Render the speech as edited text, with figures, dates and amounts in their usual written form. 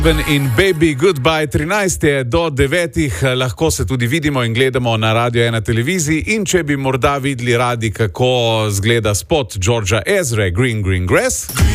In Baby Goodbye, 13 je do 9, lahko se tudi vidimo in gledamo na Radio 1 televiziji. In če bi morda videli radi, kako zgleda spot Georgea Ezre, Green Green Grass.